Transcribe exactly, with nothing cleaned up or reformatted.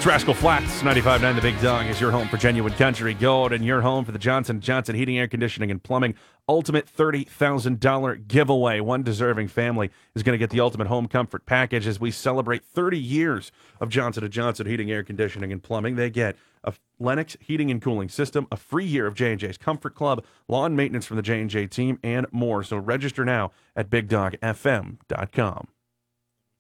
It's Rascal Flats, ninety-five point nine The Big Dog is your home for genuine country gold, and your home for the Johnson and Johnson Heating, Air Conditioning, and Plumbing Ultimate thirty thousand dollars giveaway. One deserving family is going to get the Ultimate Home Comfort Package as we celebrate thirty years of Johnson and Johnson Heating, Air Conditioning, and Plumbing. They get a Lennox heating and cooling system, a free year of J and J's Comfort Club, lawn maintenance from the J and J team, and more. So register now at big dog f m dot com.